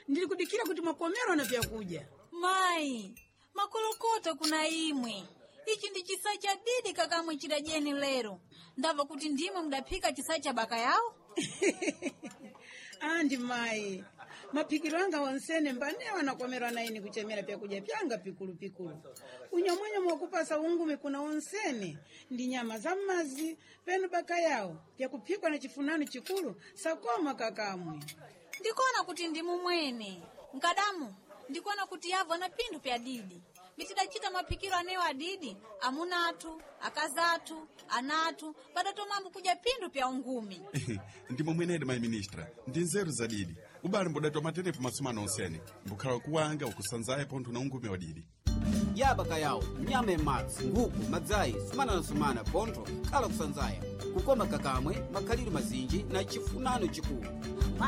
ndili kudikira kuti mwakomero na vyakuja. Mai, makolokota kuna imwe. Ichi ndi chisa cha didi kakamwe chidajeni lero. Ndava kuti ndimwe mudapika chisa cha baka yao? Andi mai, mapikiro anga wonsene mbanewa nakomerwa na ini kuchemera vyakuja pyanga pikulu. Unyamwenye mwakupasa ungume kuna wonsene. Ndi nyama za mazi, penu baka yao. Vyakupikwa na chifunano chikulu, sakoma kakamwe. Ndikona kuti ndimu mwene. Nkadamu, ndikona kuti yavo na pindu pya didi. Bitidachita mapikiro anewa adidi, amunatu, akazatu, anatu, badato mambu kuja pindu pya ungumi. Ndimo mwenede mai ministra, ndi nzeru za didi. Ubali mbodato matenepo masumano onsene. Mbukhala kuwanga ukusanzaye pontu na ungumi wa didi. Yabaka yao, nyame matsi, nguku, madzai, sumana na sumana, ponto, kala kusanzaya. Kukoma kakamwe, makaliri mazinji na chifunano chikulu.